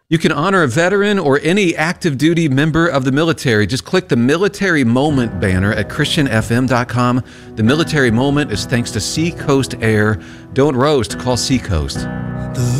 You can honor a veteran or any active duty member of the military. Just click the Military Moment banner at christianfm.com. The Military Moment is thanks to Seacoast Air. Don't roast, call Seacoast.